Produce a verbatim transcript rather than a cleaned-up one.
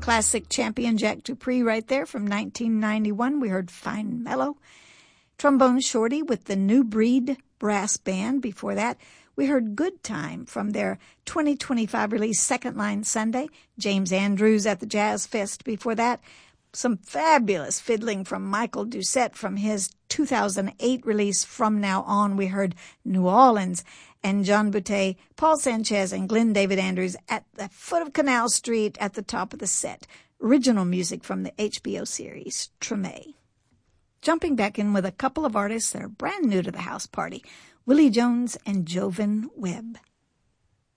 classic champion Jack Dupree right there from nineteen ninety-one. We heard Fine Mellow. Trombone Shorty with the New Breed Brass Band. Before that, we heard Good Time from their twenty twenty-five release Second Line Sunday. James Andrews at the Jazz Fest. Before that, some fabulous fiddling from Michael Doucette from his two thousand eight release From Now On. We heard New Orleans, and John Boutte, Paul Sanchez, and Glenn David Andrews at the foot of Canal Street at the top of the set. Original music from the H B O series Treme. Jumping back in with a couple of artists that are brand new to the house party, Willie Jones and Jovan Webb.